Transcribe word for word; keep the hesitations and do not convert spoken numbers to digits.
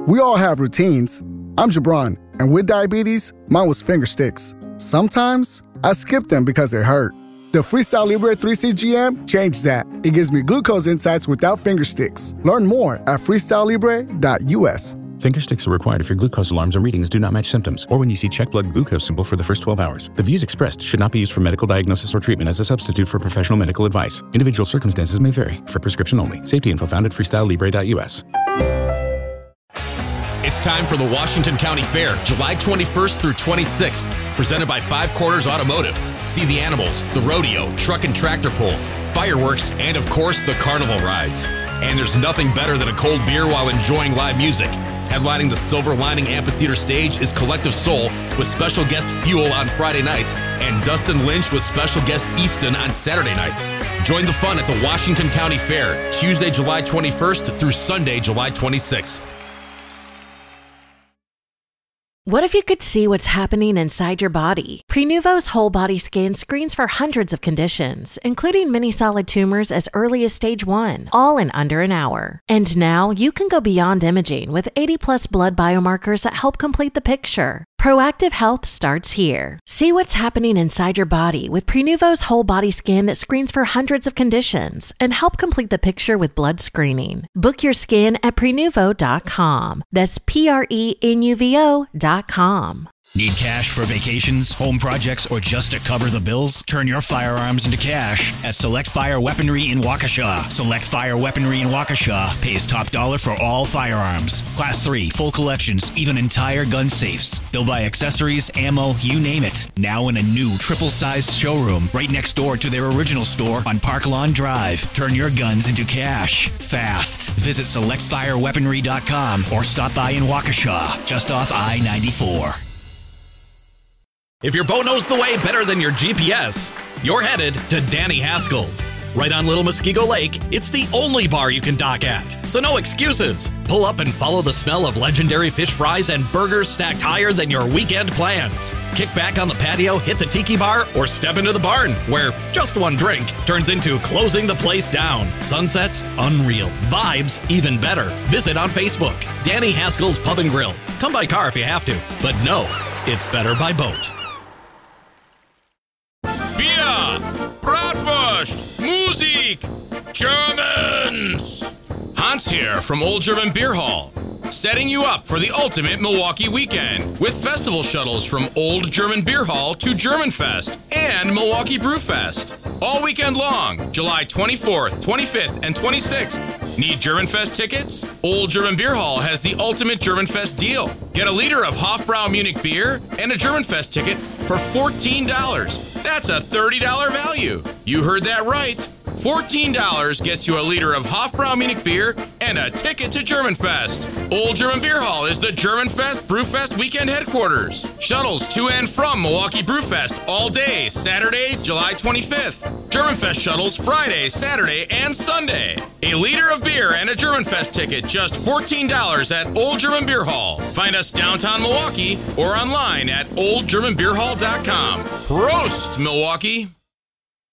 We all have routines. I'm Jabron, and with diabetes, mine was finger sticks. Sometimes, I skip them because it hurt. The Freestyle Libre three C G M changed that. It gives me glucose insights without finger sticks. Learn more at freestyle libre dot U S. Finger sticks are required if your glucose alarms or readings do not match symptoms, or when you see check blood glucose symbol for the first twelve hours. The views expressed should not be used for medical diagnosis or treatment as a substitute for professional medical advice. Individual circumstances may vary. For prescription only. Safety info found at freestyle libre dot U S. It's time for the Washington County Fair, July twenty-first through twenty-sixth, presented by Five Quarters Automotive. See the animals, the rodeo, truck and tractor pulls, fireworks, and of course, the carnival rides. And there's nothing better than a cold beer while enjoying live music. Headlining the Silver Lining Amphitheater stage is Collective Soul with special guest Fuel on Friday night and Dustin Lynch with special guest Easton on Saturday night. Join the fun at the Washington County Fair, Tuesday, July twenty-first through Sunday, July twenty-sixth. What if you could see what's happening inside your body? Prenuvo's whole body scan screens for hundreds of conditions, including many solid tumors as early as stage one, all in under an hour. And now you can go beyond imaging with eighty plus blood biomarkers that help complete the picture. Proactive health starts here. See what's happening inside your body with Prenuvo's whole body scan that screens for hundreds of conditions and help complete the picture with blood screening. Book your scan at prenuvo dot com. That's P R E N U V O dot com. Need cash for vacations, home projects, or just to cover the bills? Turn your firearms into cash at Select Fire Weaponry in Waukesha. Select Fire Weaponry in Waukesha pays top dollar for all firearms. Class three, full collections, even entire gun safes. They'll buy accessories, ammo, you name it. Now in a new triple-sized showroom right next door to their original store on Park Lawn Drive. Turn your guns into cash fast. Visit select fire weaponry dot com or stop by in Waukesha, just off I ninety-four. If your boat knows the way better than your G P S, you're headed to Danny Haskell's. Right on Little Muskego Lake, it's the only bar you can dock at, so no excuses. Pull up and follow the smell of legendary fish fries and burgers stacked higher than your weekend plans. Kick back on the patio, hit the tiki bar, or step into the barn, where just one drink turns into closing the place down. Sunsets, unreal. Vibes, even better. Visit on Facebook. Danny Haskell's Pub and Grill. Come by car if you have to, but no, it's better by boat. Bier, Bratwurst, Musik, Germans! Hans here from Old German Beer Hall, setting you up for the ultimate Milwaukee weekend with festival shuttles from Old German Beer Hall to Germanfest and Milwaukee Brewfest. All weekend long, July twenty-fourth, twenty-fifth, and twenty-sixth. Need Germanfest tickets? Old German Beer Hall has the ultimate Germanfest deal. Get a liter of Hofbrau Munich beer and a Germanfest ticket for fourteen dollars. That's a thirty dollars value. You heard that right. fourteen dollars gets you a liter of Hofbrau Munich beer and a ticket to Germanfest. Old German Beer Hall is the Germanfest Brewfest weekend headquarters. Shuttles to and from Milwaukee Brewfest all day, Saturday, July twenty-fifth. Germanfest shuttles Friday, Saturday, and Sunday. A liter of beer and a Germanfest ticket, just fourteen dollars at Old German Beer Hall. Find us downtown Milwaukee or online at old german beer hall dot com. Prost, Milwaukee!